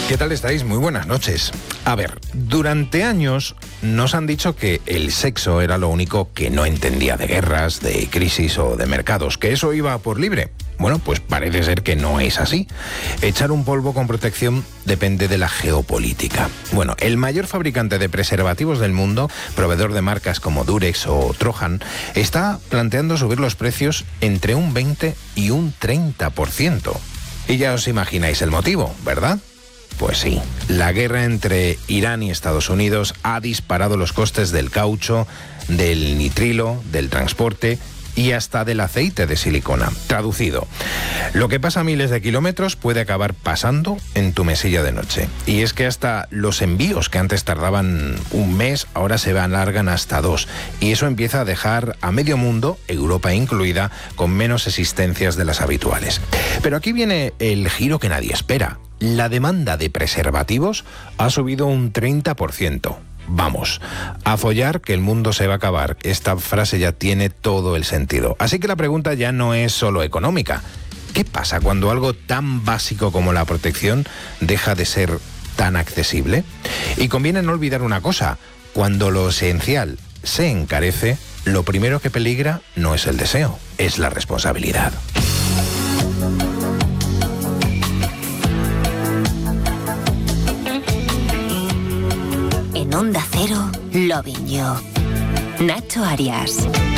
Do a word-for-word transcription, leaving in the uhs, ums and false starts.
¿Qué tal estáis? Muy buenas noches. A ver, durante años nos han dicho que el sexo era lo único que no entendía de guerras, de crisis o de mercados, que eso iba por libre. Bueno, pues parece ser que no es así. Echar un polvo con protección depende de la geopolítica. Bueno, el mayor fabricante de preservativos del mundo, proveedor de marcas como Durex o Trojan, está planteando subir los precios entre un veinte y un treinta por ciento. Y ya os imagináis el motivo, ¿verdad? Pues sí, la guerra entre Irán y Estados Unidos ha disparado los costes del caucho, del nitrilo, del transporte y hasta del aceite de silicona. Traducido, lo que pasa a miles de kilómetros puede acabar pasando en tu mesilla de noche. Y es que hasta los envíos que antes tardaban un mes, ahora se alargan hasta dos. Y eso empieza a dejar a medio mundo, Europa incluida, con menos existencias de las habituales. Pero aquí viene el giro que nadie espera. La demanda de preservativos ha subido un treinta por ciento. Vamos, a follar que el mundo se va a acabar. Esta frase ya tiene todo el sentido. Así que la pregunta ya no es solo económica. ¿Qué pasa cuando algo tan básico como la protección deja de ser tan accesible? Y conviene no olvidar una cosa. Cuando lo esencial se encarece, lo primero que peligra no es el deseo, es la responsabilidad. En Onda Cero, Loving You. Nacho Arias.